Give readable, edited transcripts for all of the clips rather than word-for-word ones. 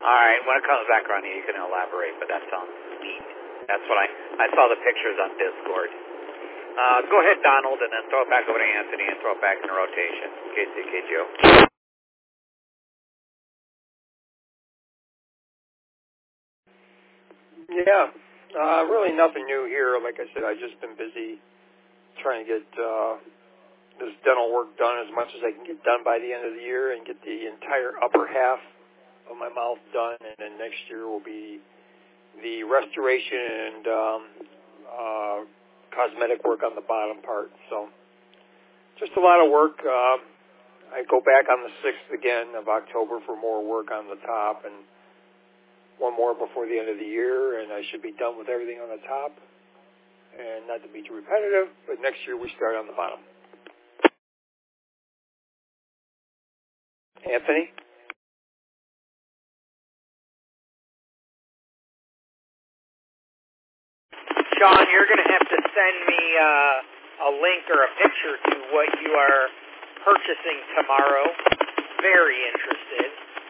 All right, when it comes back around, you can elaborate, but that sounds neat. That's what I saw the pictures on Discord. Go ahead, Donald, and then throw it back over to Anthony and throw it back in the rotation. KCK Joe. Yeah, really nothing new here. Like I said, I've just been busy trying to get this dental work done as much as I can get done by the end of the year and get the entire upper half of my mouth done, and then next year will be the restoration and cosmetic work on the bottom part. So just a lot of work. I go back on the 6th again of October for more work on the top, and one more before the end of the year, and I should be done with everything on the top. And not to be too repetitive, but next year we start on the bottom. Anthony? Sean, you're going to have to send me a link or a picture to what you are purchasing tomorrow. Very interested.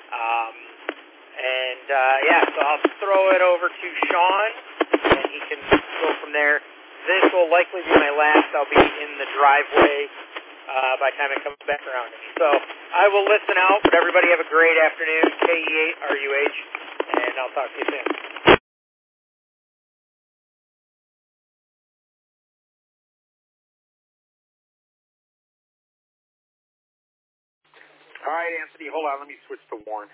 So I'll throw it over to Sean, and he can go from there. This will likely be my last. I'll be in the driveway by the time it comes back around to me. So I will listen out, but everybody have a great afternoon. KE8RUH, and I'll talk to you soon. All right, Anthony, hold on. Let me switch to Warren.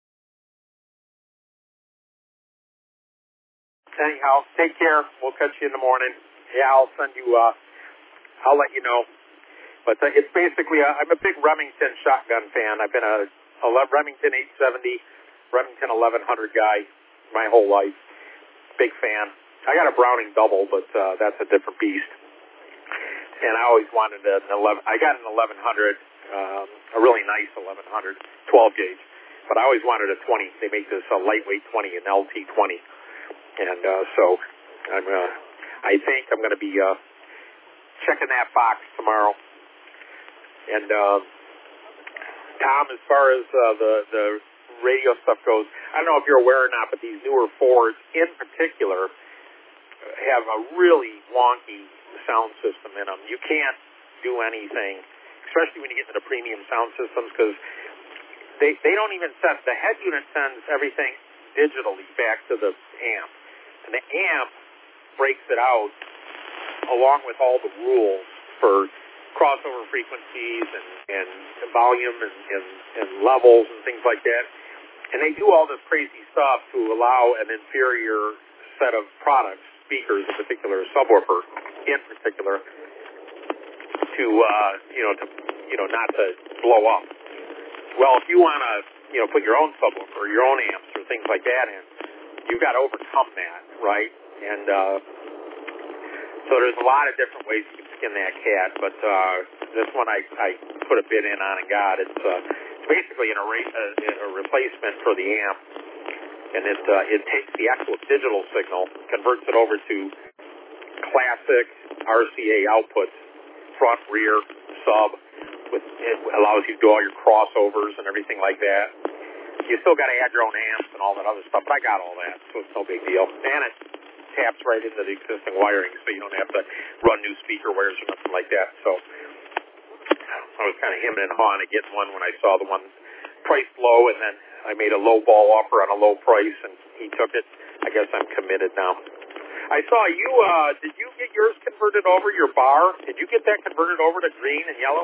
Anyhow, take care. We'll catch you in the morning. Yeah, I'll send you, I'll let you know. But it's basically, I'm a big Remington shotgun fan. I've been a Remington 870, Remington 1100 guy my whole life. Big fan. I got a Browning double, but that's a different beast. And I always wanted an 11. I got an 1100, a really nice 1100, 12 gauge. But I always wanted a 20. They make this lightweight 20, an LT 20. And so I think I'm going to be checking that box tomorrow. And Tom, as far as the radio stuff goes, I don't know if you're aware or not, but these newer Fords in particular have a really wonky sound system in them. You can't do anything, especially when you get into the premium sound systems, because they don't even send, the head unit sends everything digitally back to the amp. And the amp breaks it out along with all the rules for crossover frequencies and volume and levels and things like that. And they do all this crazy stuff to allow an inferior set of products, speakers in particular, subwoofer in particular, to not to blow up. Well, if you want to put your own subwoofer, your own amps or things like that in, you've got to overcome that, right? And so there's a lot of different ways you can skin that cat, but this one I put a bid in on and got. It's basically a replacement for the amp, and it takes the actual digital signal, converts it over to classic RCA outputs, front, rear, sub. It allows you to do all your crossovers and everything like that. You still got to add your own amps and all that other stuff, but I got all that, so it's no big deal. And it taps right into the existing wiring, so you don't have to run new speaker wires or nothing like that. So I was kind of hemming and hawing to get one when I saw the one priced low, and then I made a low ball offer on a low price, and he took it. I guess I'm committed now. I saw you, did you get yours converted over, your bar? Did you get that converted over to green and yellow?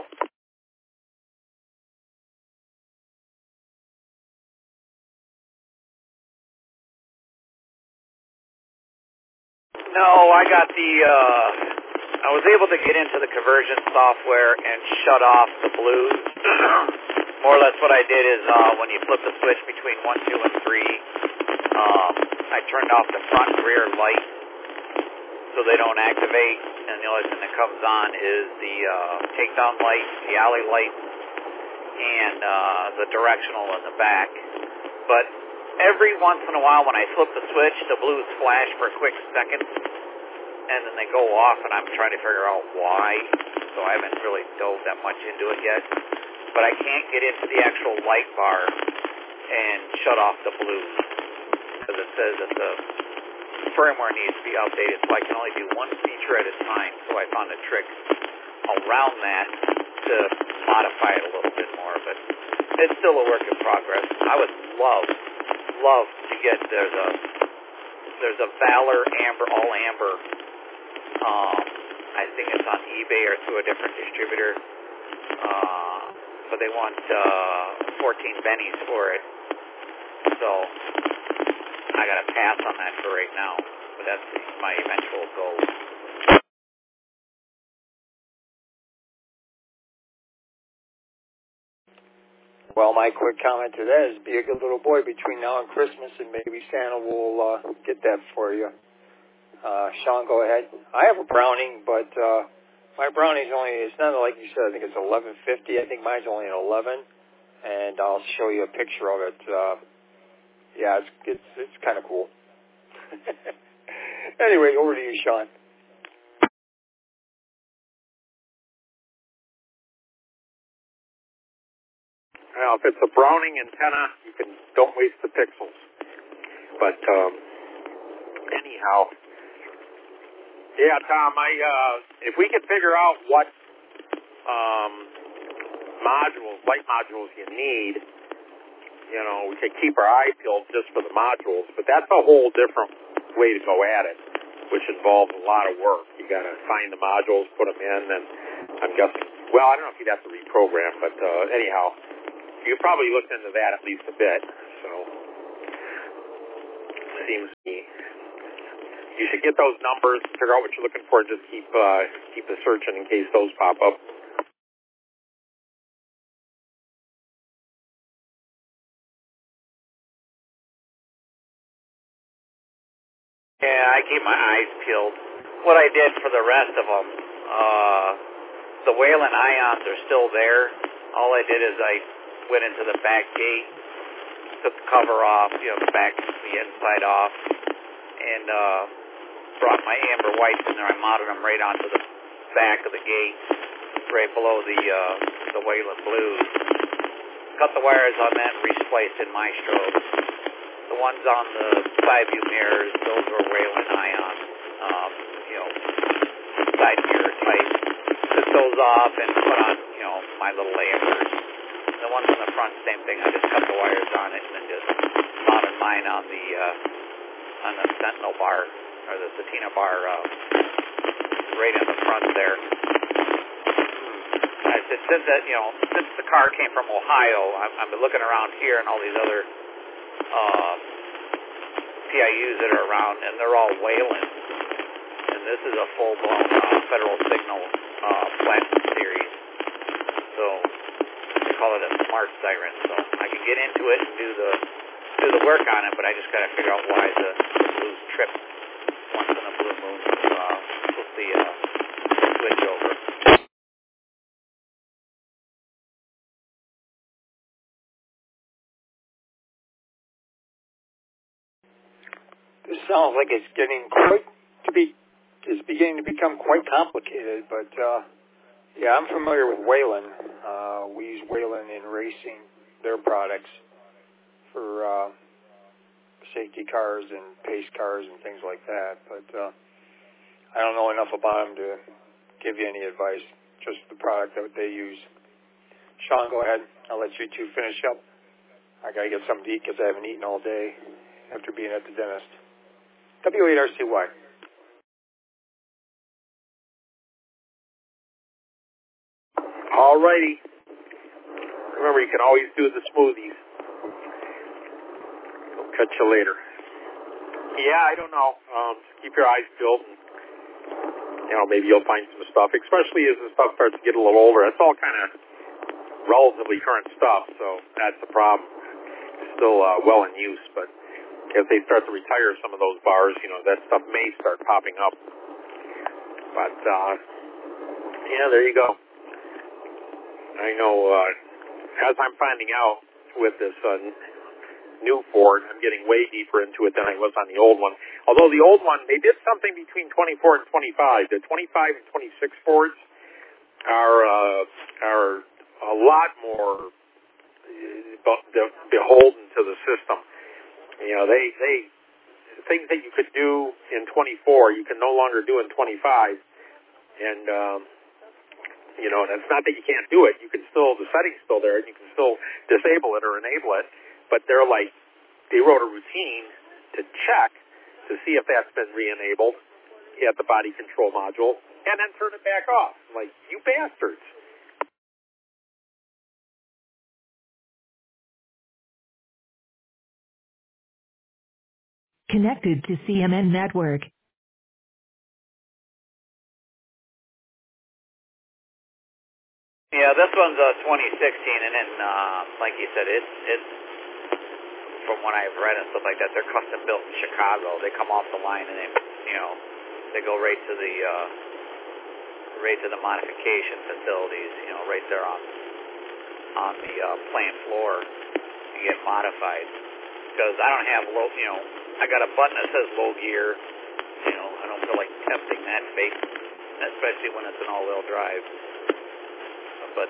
No, I got I was able to get into the conversion software and shut off the blues. More or less what I did is when you flip the switch between 1, 2, and 3, I turned off the front and rear light so they don't activate, and the only thing that comes on is the takedown light, the alley light, and the directional in the back. But every once in a while when I flip the switch, the blues flash for a quick second, and then they go off, and I'm trying to figure out why. So I haven't really dove that much into it yet. But I can't get into the actual light bar and shut off the blues, because it says that the firmware needs to be updated, so I can only do one feature at a time. So I found a trick around that to modify it a little bit more, but it's still a work in progress. I would love to get, there's a Valor Amber, all Amber, I think it's on eBay or through a different distributor, but they want 14 bennies for it, so I got to pass on that for right now, but that's my eventual goal. Well, my quick comment to that is be a good little boy between now and Christmas, and maybe Santa will get that for you. Sean, go ahead. I have a Browning, but my Browning's only, it's not like you said, I think it's 1150. I think mine's only an 11, and I'll show you a picture of it. Yeah, it's kind of cool. Anyway, over to you, Sean. Well, if it's a Browning antenna, don't waste the pixels. But anyhow, yeah, Tom, if we could figure out what light modules you need, we could keep our eye peeled just for the modules. But that's a whole different way to go at it, which involves a lot of work. You got to find the modules, put them in, and I'm guessing. Well, I don't know if you'd have to reprogram, but anyhow. You probably looked into that at least a bit, so seems to me you should get those numbers, figure out what you're looking for, and just keep the searching in case those pop up. Yeah, I keep my eyes peeled. What I did for the rest of them, the Whelen ions are still there. All I did is I went into the back gate, took the cover off, the inside off, and brought my amber whites in there. I mounted them right onto the back of the gate, right below the Whelen blues. Cut the wires on that and respliced in my strobe. The ones on the side view mirrors, those were Whelen ions, side mirror type. Took those off and put on, my little ambers. The ones on the front, same thing. I just cut the wires on it and then just mounted mine on the Sentinel bar, or the Satina bar, right in the front there. I said, since the car came from Ohio, I've been looking around here and all these other PIUs that are around, and they're all Whelen. And this is a full-blown Federal Signal Platinum Series. So call it a smart siren, so I can get into it and do the work on it, but I just got to figure out why the blues trip once in a blue moon with the switch over. This sounds like it's beginning to become quite complicated, but yeah, I'm familiar with Whelen. We use Whelen in racing, their products for safety cars and pace cars and things like that. But I don't know enough about them to give you any advice, just the product that they use. Sean, go ahead. I'll let you two finish up. I got to get something to eat because I haven't eaten all day after being at the dentist. W8RCY. All righty. Remember, you can always do the smoothies. I'll catch you later. Yeah, I don't know. Just keep your eyes peeled. And, maybe you'll find some stuff, especially as the stuff starts to get a little older. That's all kind of relatively current stuff, so that's the problem. It's still well in use, but as they start to retire some of those bars, that stuff may start popping up. But, yeah, there you go. I know, as I'm finding out with this new Ford, I'm getting way deeper into it than I was on the old one. Although the old one, they did something between 24 and 25. The 25 and 26 Fords are a lot more beholden to the system. You know, they things that you could do in 24, you can no longer do in 25. And, you know, and it's not that you can't do it. You can still, the setting's still there, and you can still disable it or enable it. But they're like, they wrote a routine to check to see if that's been re-enabled at the body control module, and then turn it back off. Like, you bastards. Connected to CMN Network. Yeah, this one's 2016, and then, like you said, it's from what I've read and stuff like that, they're custom built in Chicago. They come off the line and they go right to the modification facilities, right there on the plant floor to get modified. Because I don't have I got a button that says low gear. I don't feel like testing that fake, especially when it's an all-wheel drive. But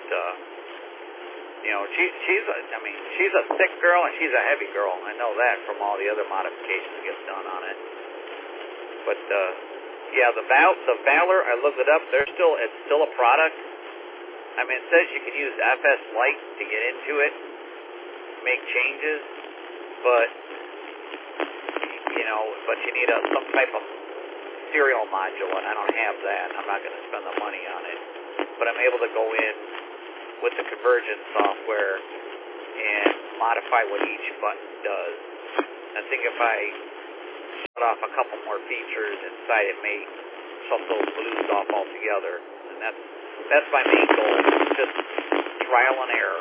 she's a thick girl and she's a heavy girl. I know that from all the other modifications that get done on it. But yeah, the Valor, I looked it up. It's still a product. I mean, it says you can use FS Lite to get into it, make changes, but you need some type of serial module, and I don't have that. I'm not going to spend the money on it. But I'm able to go in with the convergence software and modify what each button does. I think if I shut off a couple more features inside, it may shut those blues off altogether. And that's my main goal, just trial and error.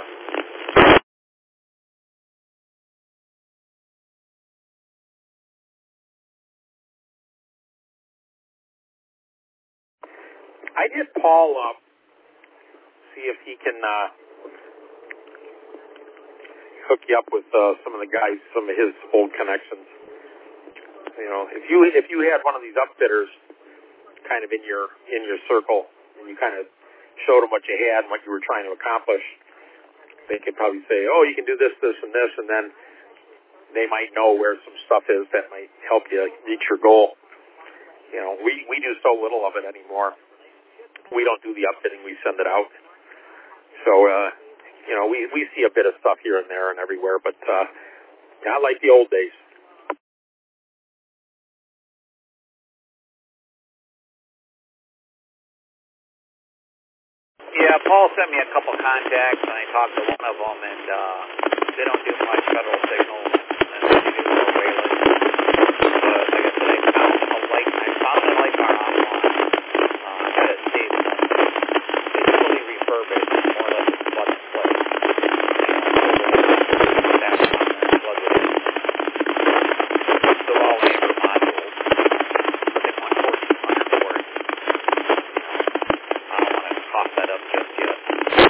I hit Paul up, see if he can hook you up with some of the guys, some of his old connections. If you had one of these upfitters kind of in your circle, and you kind of showed them what you had and what you were trying to accomplish, they could probably say, oh, you can do this, this, and this, and then they might know where some stuff is that might help you reach your goal. We do so little of it anymore. We don't do the upfitting, we send it out. So, we see a bit of stuff here and there and everywhere, but not like the old days. Yeah, Paul sent me a couple contacts, and I talked to one of them, and they don't do much Federal Signal